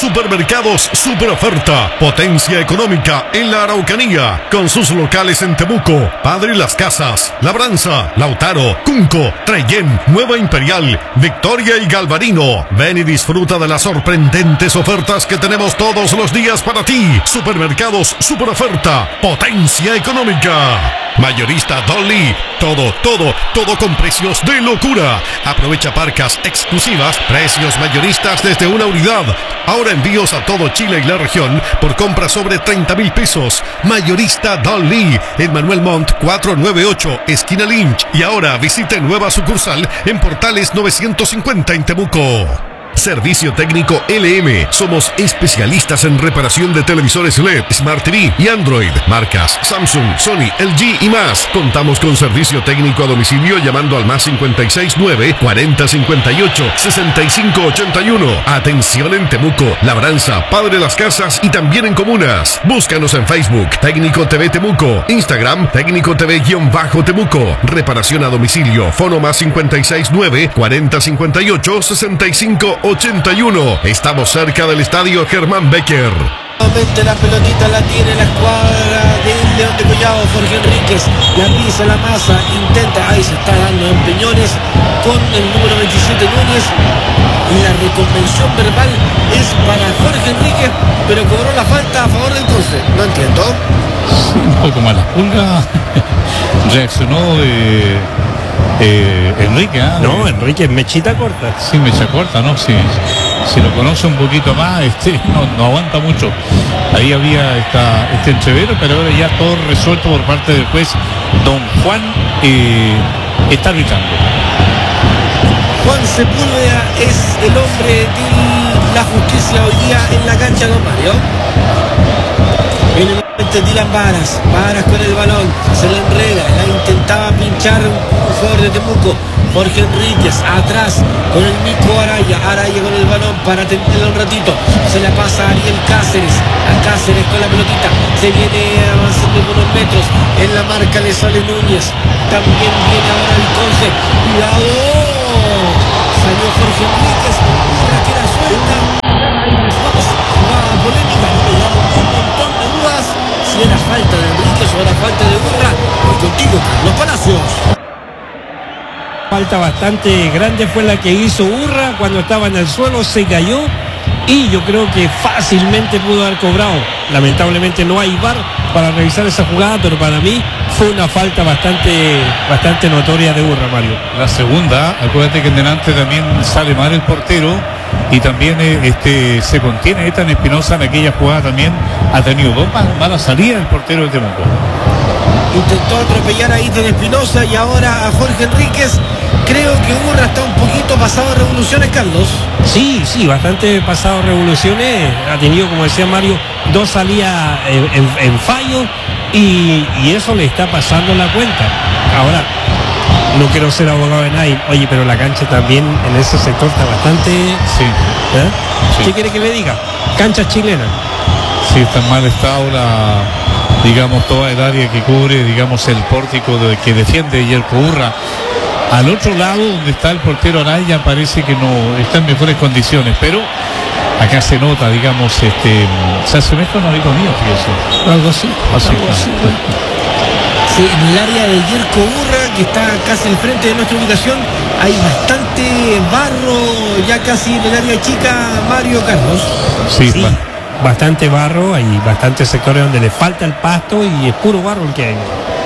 Supermercados Super Oferta, potencia económica en la Araucanía, con sus locales en Temuco, Padre Las Casas, Labranza, Lautaro, Cunco, Trellén, Nueva Imperial, Victoria y Galvarino. Ven y disfruta de las sorprendentes ofertas que tenemos todos los días para ti. Supermercados Super Oferta, potencia económica. Mayorista Dolly, todo con precios de locura. Aprovecha parcas exclusivas, precios mayoristas desde una unidad. Ahora envíos a todo Chile y la región por compra sobre 30,000 pesos. Mayorista Dolly, en Manuel Montt 498, esquina Lynch. Y ahora visite nueva sucursal en Portales 950 en Temuco. Servicio técnico LM. Somos especialistas en reparación de televisores LED, Smart TV y Android. Marcas Samsung, Sony, LG y más. Contamos con servicio técnico a domicilio llamando al más 569 40 58 65 81. Atención en Temuco, Labranza, Padre Las Casas y también en comunas. Búscanos en Facebook, Técnico TV Temuco. Instagram, Técnico TV-Temuco. Reparación a domicilio. Fono más 569 40 58 65 81. Estamos cerca del estadio Germán Becker. Nuevamente la pelotita la tiene la escuadra del León de Collado. Jorge Enríquez la pisa, la masa, intenta, ahí se está dando en Peñones con el número 27 Núñez. Y la reconvención verbal es para Jorge Enríquez, pero cobró la falta a favor del Conce. No entiendo. Un poco mala pulga. Reaccionó Enrique, ¿eh? No, Enrique, mechita corta. Sí, mecha corta, ¿no? Sí. Si lo conoce un poquito más, no aguanta mucho. Ahí había este entrevero, pero ahora ya todo resuelto por parte del juez. Don Juan está arbitrando. Juan Sepúlveda es el hombre de la justicia hoy día en la cancha, don Mario. Viene nuevamente Dylan Varas con el balón, se le enreda, la intentaba pinchar un jugador de Temuco. Jorge Enríquez atrás con el Nico Araya con el balón para tenerlo un ratito, se la pasa a Ariel Cáceres, con la pelotita, se viene avanzando unos metros, en la marca le sale Núñez, también viene ahora el Conce, cuidado, salió Jorge Enríquez, la tira suelta, jugada polémica, un montón de dudas, si era falta de Enríquez o era falta de Urra. Voy contigo, Carlos Palacios. Falta bastante grande fue la que hizo Urra cuando estaba en el suelo, se cayó y yo creo que fácilmente pudo haber cobrado. Lamentablemente no hay VAR para revisar esa jugada, pero para mí fue una falta bastante notoria de Urra, Mario. La segunda, acuérdate que en delante también sale mal el portero y también se contiene Ethan Espinosa en aquella jugada, también ha tenido dos malas salidas el portero de Temuco. Intentó atropellar a Ethan Espinosa y ahora a Jorge Enríquez. Creo que Urra está un poquito pasado de revoluciones, Carlos. Sí, bastante pasado de revoluciones. Ha tenido, como decía Mario, dos salidas en fallo y eso le está pasando la cuenta. Ahora, no quiero ser abogado de nadie, oye, pero la cancha también en ese sector está bastante... Sí. ¿Eh? ¿Qué quiere que le diga? Cancha chilena. Sí, está en mal estado digamos, toda el área que cubre, digamos, el pórtico que defiende Yerko Urra. Al otro lado, donde está el portero Araya, parece que no está en mejores condiciones, pero acá se nota, digamos, se hace un con amigo mío, fíjese. Algo así. Sí, en el área de Yerko Urra, que está casi al frente de nuestra ubicación, hay bastante barro, ya casi en el área chica, Mario, Carlos. Sí. Bastante barro, hay bastantes sectores donde le falta el pasto y es puro barro el que hay.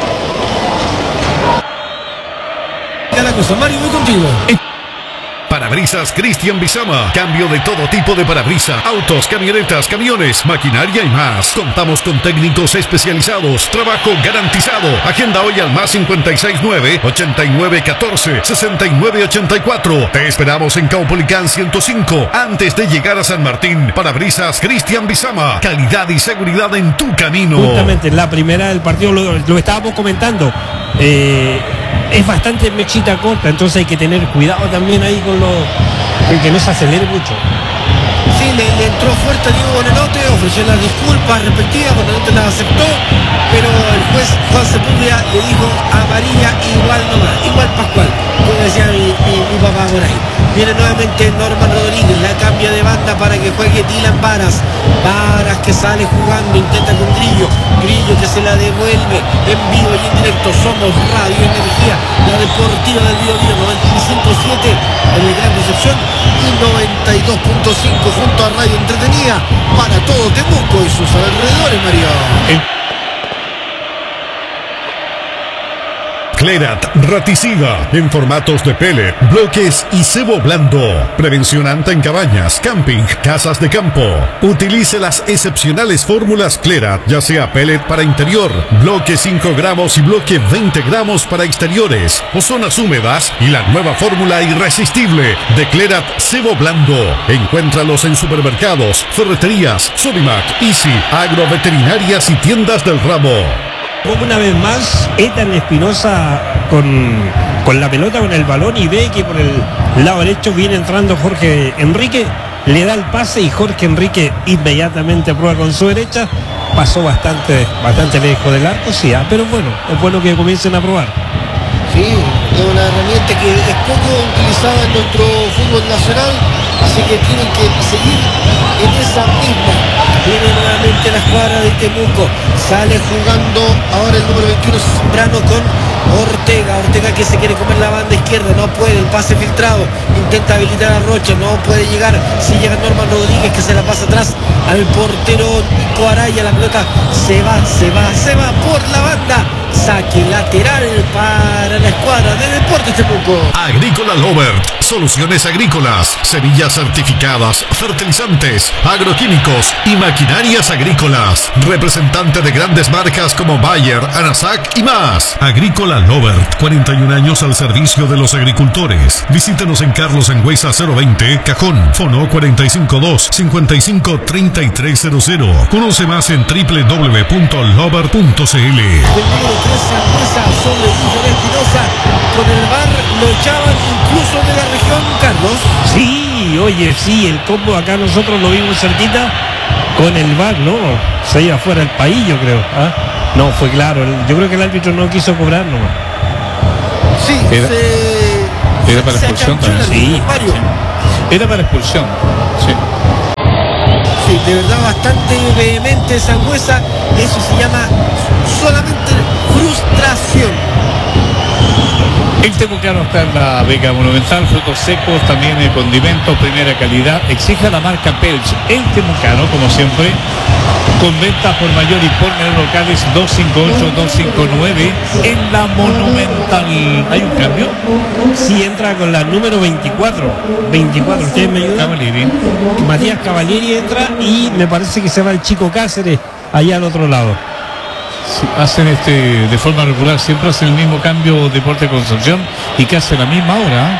La cosa, Mario, voy contigo. Parabrisas Cristian Bizama. Cambio de todo tipo de parabrisas. Autos, camionetas, camiones, maquinaria y más. Contamos con técnicos especializados. Trabajo garantizado. Agenda hoy al más 569 8914 6984. Te esperamos en Caupolicán 105. Antes de llegar a San Martín. Parabrisas Cristian Bizama. Calidad y seguridad en tu camino. Justamente la primera del partido lo estábamos comentando. Es bastante mechita corta, entonces hay que tener cuidado también ahí con que no se acelere mucho. Sí, le entró fuerte a Diego Bonanote, ofreció las disculpas respectivas, Bonanote las aceptó, pero el juez Juan Sepúlveda le dijo amarilla igual nomás, igual Pascual, como decía mi papá por ahí. Viene nuevamente Norman Rodríguez, la cambia de banda banda para que juegue Dylan Varas. Varas que sale jugando, intenta con Grillo. Grillo que se la devuelve en vivo y en directo. Somos Radio Energía, la deportiva del Biobío, 95.7 en el Gran Recepción y 92.5 junto a Radio Entretenida para todo Temuco y sus alrededores, Mario. Clerat raticida en formatos de pellet, bloques y cebo blando. Prevención anta en cabañas, camping, casas de campo. Utilice las excepcionales fórmulas Clerat, ya sea pellet para interior, bloque 5 gramos y bloque 20 gramos para exteriores o zonas húmedas, y la nueva fórmula irresistible de Clerat cebo blando. Encuéntralos en supermercados, ferreterías, Sodimac, Easy, agroveterinarias y tiendas del ramo. Una vez más, Ethan Espinosa con la pelota, con el balón, y ve que por el lado derecho viene entrando Jorge Enrique, le da el pase y Jorge Enrique inmediatamente aprueba con su derecha. Pasó bastante lejos del arco, sí, pero bueno, es bueno que comiencen a probar. Sí, es una herramienta que es poco utilizada en nuestro fútbol nacional, así que tienen que seguir en esa misma. Viene nuevamente la escuadra de Temuco, sale jugando ahora el número 21 Zambrano con Ortega que se quiere comer la banda izquierda, no puede, el pase filtrado, intenta habilitar a Rocha, no puede llegar, si llega Norman Rodríguez que se la pasa atrás al portero Nico Araya, la pelota se va por la banda, saque lateral para la escuadra de Deportes Temuco. Agrícola Lovert, soluciones agrícolas, semillas certificadas, fertilizantes, agroquímicos y maquinarias agrícolas. Representante de grandes marcas como Bayer, Anasac y más. Agrícola Lovert, 41 años al servicio de los agricultores. Visítenos en Carlos Engüesa 020, Cajón, Fono 452-553300. Conoce más en www.lovert.cl. Sobre Wilson Espinosa, con el VAR lo echaban incluso de la región, Carlos. Sí, oye, sí, el combo acá nosotros lo vimos cerquita con el VAR, ¿no? Se iba fuera del país, yo creo. ¿Ah? No, fue claro, yo creo que el árbitro no quiso cobrar nomás. Sí, era para expulsión también. Sí, Mario. Era para expulsión, sí. Sí, de verdad bastante vehemente Sangüesa, eso se llama solamente frustración. El temucano está en la Vega Monumental, frutos secos, también condimentos, primera calidad. Exige la marca Pelch. El temucano, como siempre, con ventas por mayor y por menor locales 258-259 en la Monumental. ¿Hay un cambio? Sí, entra con la número 24. ¿Ustedes me ayudan? Cavalieri. Matías Cavalieri entra y me parece que se va el Chico Cáceres allá al otro lado. Sí, hacen de forma regular, siempre hacen el mismo cambio Deporte Concepción y casi a la misma hora.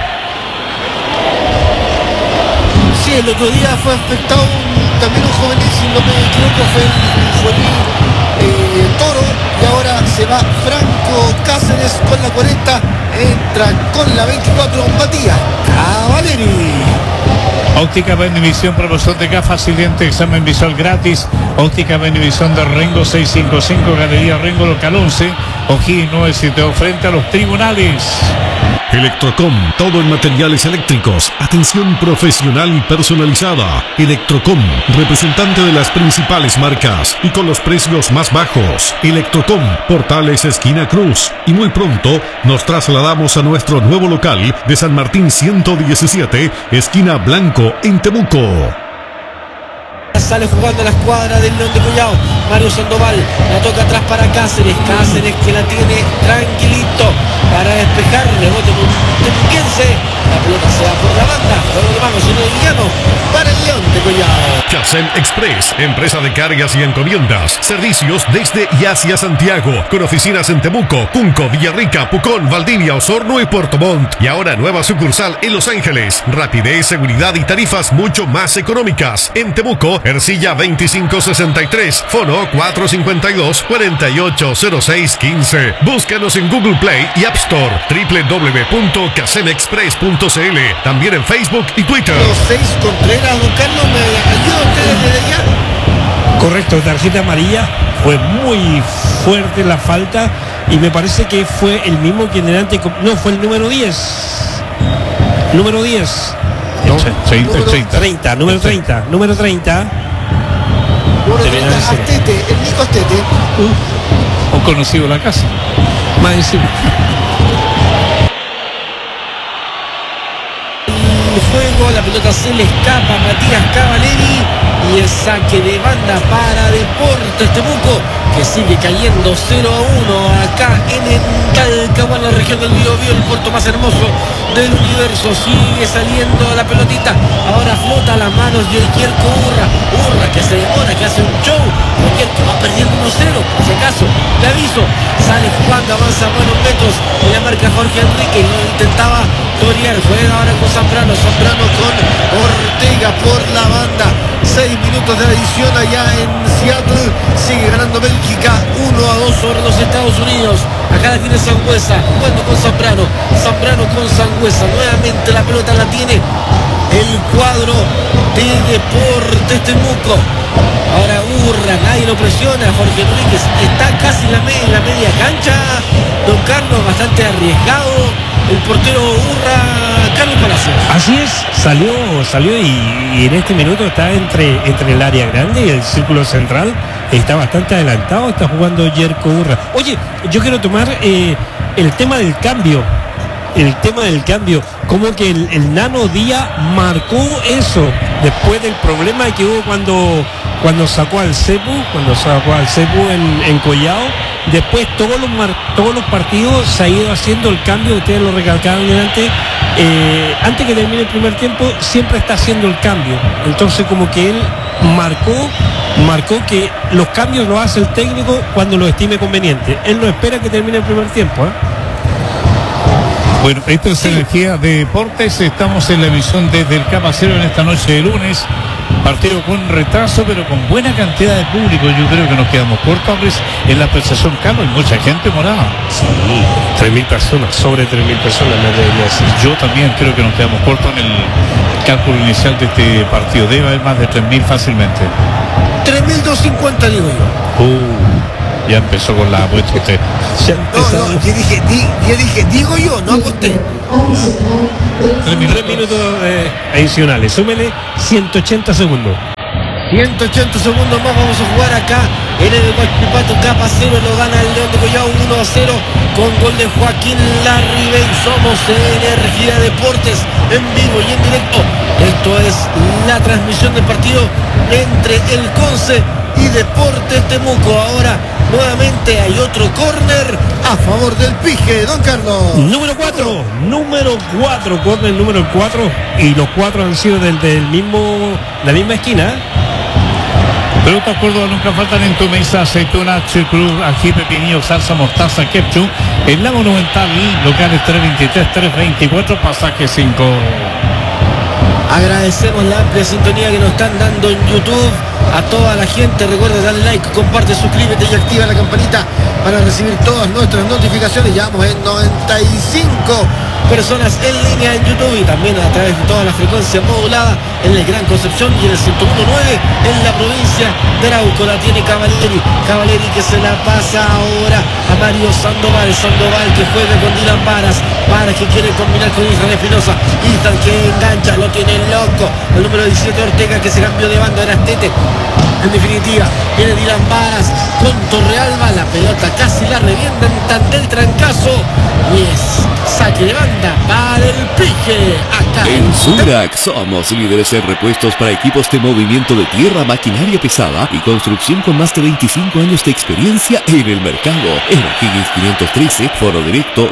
Sí, el otro día fue afectado también un jovenil, si no me equivoco, fue el Toro, y ahora se va Franco Cáceres con la 40, entra con la 24 Matías Cavalieri. Óptica Benevisión, promoción de gafas y lentes, examen visual gratis. Óptica Benevisión de Rengo 655, Galería Rengo Local 11, O'Higgins 972, frente a los tribunales. Electrocom, todo en materiales eléctricos, atención profesional y personalizada. Electrocom, representante de las principales marcas y con los precios más bajos. Electrocom, Portales esquina Cruz, y muy pronto nos trasladamos a nuestro nuevo local de San Martín 117, esquina Blanco, en Temuco. Sale jugando la escuadra del León de Collao, Mario Sandoval, la toca atrás para Cáceres que la tiene tranquilito para despejar, rebote temuquense, la pelota se va por la banda, juego de manos en el llano para el León de Collao. Casem Express, empresa de cargas y encomiendas, servicios desde y hacia Santiago, con oficinas en Temuco, Cunco, Villarrica, Pucón, Valdivia, Osorno y Puerto Montt, y ahora nueva sucursal en Los Ángeles. Rapidez, seguridad y tarifas mucho más económicas. En Temuco, Ercilla 2563, Fono 452-480615. Búscanos en Google Play y App Store, www.casemexpress.cl, también en Facebook y Twitter. Los 6 Contreras, don Carlos, ¿me ayuda ustedes desde allá? Correcto, tarjeta amarilla, fue muy fuerte la falta y me parece que fue el mismo quien delante, no, fue el número 10. ¿no? 30. Número 30. Número 30, Astete, el Nico Astete. Un conocido de la casa. Más encima. El juego, la pelota se le escapa a Matías Cavaleri y el saque de banda para Deportes Temuco, que sigue cayendo 0-1 acá en el Talcahuano, la región del Biobío, el puerto más hermoso del universo. Sigue saliendo la pelotita, ahora flota a las manos de Yerko Urra que se demora, que hace un show. Yerko va perdiendo 1-0, por si acaso, le aviso, sale jugando, avanza buenos metros en la marca Jorge Enrique, lo intentaba torear, juega ahora con Zambrano con Ortega por la banda. 6 minutos de adición allá en Seattle. Sigue ganando Bélgica 1-2 sobre los Estados Unidos. Acá la tiene Sangüesa, jugando con Zambrano con Sangüesa. Nuevamente la pelota la tiene el cuadro de Deportes Temuco. Ahora Urra, nadie lo presiona. Jorge Enríquez está casi en la media cancha. Don Carlos, bastante arriesgado el portero Urra, Carlos Palacios. Así es, salió y en este minuto está entre el área grande y el círculo central. Está bastante adelantado, está jugando Yerko Urra. Oye, yo quiero tomar el tema del cambio. Como que el Nano Díaz marcó eso después del problema que hubo cuando sacó al Cepu en Collao. Después todos los partidos se ha ido haciendo el cambio. Ustedes lo recalcaron delante, antes que termine el primer tiempo siempre está haciendo el cambio. Entonces como que él marcó que los cambios los hace el técnico cuando lo estime conveniente. Él no espera que termine el primer tiempo, ¿eh? Bueno, esto es Energía de Deportes. Estamos en la emisión desde el Capacero en esta noche de lunes. Partido con retraso, pero con buena cantidad de público. Yo creo que nos quedamos cortos, hombres, en la apreciación, Carlos. Hay mucha gente morada. Sí, 3.000 personas, sobre 3.000 personas, me debería decir. Yo también creo que nos quedamos cortos en el cálculo inicial de este partido. Debe haber más de 3.000 fácilmente. 3.250, digo yo. Ya empezó con la apuesta usted. No, yo dije, digo yo, no aposté. 3 minutos adicionales, súmele 180 segundos. 180 segundos más vamos a jugar acá en el Huachipato. Capacero lo gana el León de Collao 1-0 con gol de Joaquín Larribey. Somos Energía Deportes en vivo y en directo. Esto es la transmisión del partido entre el Conce y Deportes Temuco. Ahora nuevamente hay otro córner a favor del Pige, don Carlos. Número 4, córner número 4, y los 4 han sido la misma esquina. Pelota Córdoba, nunca faltan en tu mesa: aceituna, chucrú, ají, pepinillo, salsa, mostaza, ketchup. El Lago Monumental, locales 323, 324, pasaje 5. Agradecemos la amplia sintonía que nos están dando en YouTube. A toda la gente, recuerda darle like, comparte, suscríbete y activa la campanita para recibir todas nuestras notificaciones. Llevamos en 95 personas en línea en YouTube y también a través de toda la frecuencia modulada en el Gran Concepción y en el 101.9 en la provincia de Arauco. La tiene Cavaleri que se la pasa ahora a Mario Sandoval que juega con Dylan Varas que quiere combinar con Isran Espinosa, que engancha, lo tiene loco el número 17 Ortega, que se cambió de banda, era Astete. En definitiva, viene Dylan Varas con Torrealba, la pelota casi la revienta en tanto trancazo y es saque de banda para el Pige. Acá en Surac somos líderes en repuestos para equipos de movimiento de tierra, maquinaria pesada y construcción con más de 25 años de experiencia en el mercado. En O'Higgins 513, foro directo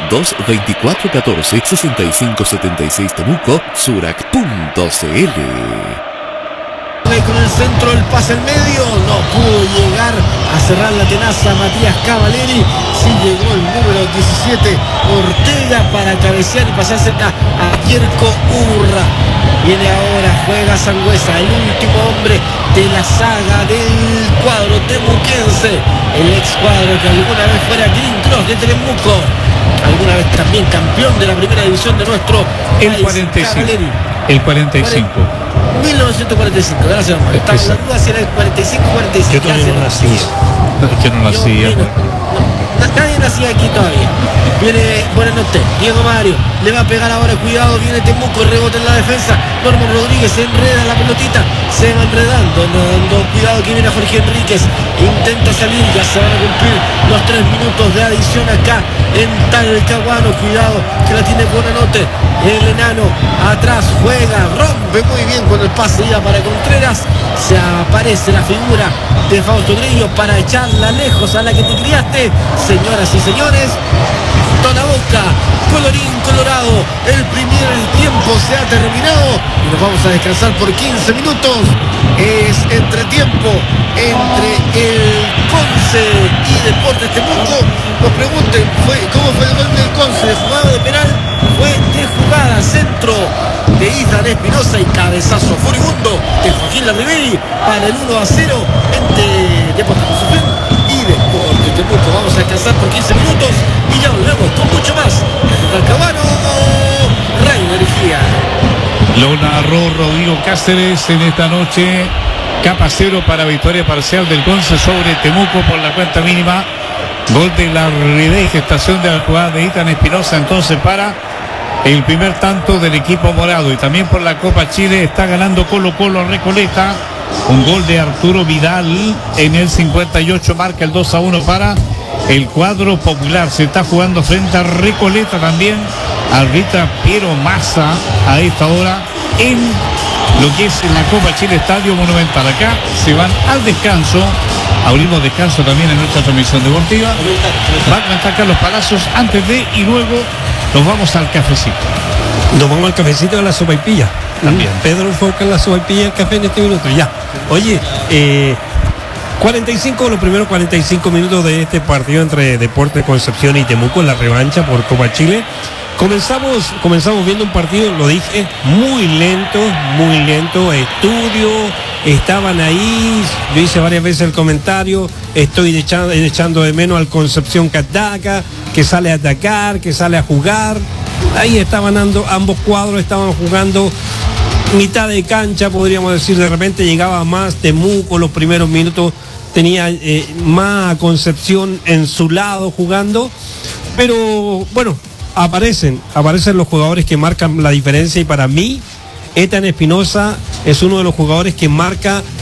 224-14-6576 Temuco, surac.cl. Con el centro, el pase al medio, no pudo llegar a cerrar la tenaza Matías Cavaleri. Sí llegó el número 17 Ortega para cabecear y pasarse a Yerko Urra. Viene ahora, juega Sangüesa, el último hombre de la saga del cuadro temuquense, el ex cuadro que alguna vez fuera Green Cross de Temuco, alguna vez también campeón de la primera división de nuestro el 45. Cavaleri. El 45. 1945, gracias, hermano. Estamos en la duda si era el 45 o 45. Yo todavía no nací. Que no nacía. Nadie Ahora sí aquí todavía. Viene Buenanote, Diego Mario, le va a pegar ahora, cuidado, viene Temuco, rebote en la defensa. Norman Rodríguez se enreda la pelotita, se va enredando, cuidado que viene Jorge Enríquez, intenta salir, ya se van a cumplir los 3 minutos de adición acá en Talcahuano. Cuidado que la tiene Buenanote, el enano atrás juega, rompe muy bien con el pase ya para Contreras. Se aparece la figura de Fausto Grillo para echarla lejos a la que te criaste. Señoras y señores, Toda Boca, colorín colorado, el primer tiempo se ha terminado y nos vamos a descansar por 15 minutos. Es entretiempo entre el Conce y Deportes Temuco. Nos pregunten, ¿cómo fue el gol del Conce? ¿De jugada de penal? Fue de jugada, centro de Isla de Espinosa y cabezazo furibundo de Joaquín Larribey para el 1-0 entre Deportes Concepción y Deportes Temuco. Vamos a descansar por 15 minutos y ya volvemos con mucho más desde Talcahuano, Radio Energía. Lo narró Rodrigo Cáceres en esta noche. Capa 0 para victoria parcial del Conce sobre Temuco por la cuenta mínima. Gol de Larribey, gestación de la jugada de Ethan Espinosa, entonces para el primer tanto del equipo morado. Y también por la Copa Chile está ganando Colo Colo a Recoleta. Un gol de Arturo Vidal en el 58 marca el 2-1 para el cuadro popular. Se está jugando frente a Recoleta también. Arbitra Piero Massa a esta hora en lo que es en la Copa Chile Estadio Monumental. Acá se van al descanso. Abrimos descanso también en nuestra transmisión deportiva. Va a cantar Carlos Palacios antes de y luego nos vamos al cafecito. Nos vamos al cafecito de la sopaipilla. También. Pedro enfoca en la sopaipilla y el café en este minuto. Ya. Oye, 45, los primeros 45 minutos de este partido entre Deportes Concepción y Temuco en la revancha por Copa Chile. Comenzamos viendo un partido, lo dije, muy lento, estudio, estaban ahí, yo hice varias veces el comentario, estoy echando de menos al Concepción que ataca, que sale a atacar, que sale a jugar. Ahí estaban ambos cuadros, estaban jugando mitad de cancha, podríamos decir. De repente llegaba más Temuco, los primeros minutos tenía más Concepción en su lado jugando, pero bueno, aparecen los jugadores que marcan la diferencia y para mí Ethan Espinosa es uno de los jugadores que marca